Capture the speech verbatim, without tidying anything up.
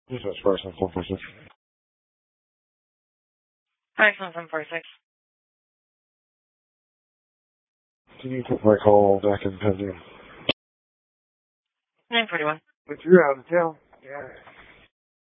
This is first and four four six. Hi, seven four six. Can you put my call back in pending? nine forty-one. But you're out of town. Yeah.